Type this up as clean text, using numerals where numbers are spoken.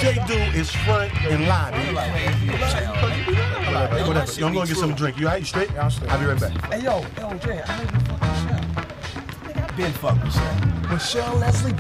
Jay do is front and lie, dude. Hey, whatever. Yo, I'm gonna get something to drink. You alright? You straight? Yeah, I'm straight. I'll be right back. Hey, yo, Jay, I heard you fucking Michelle. Nigga, I been fuck Michelle. Michelle Leslie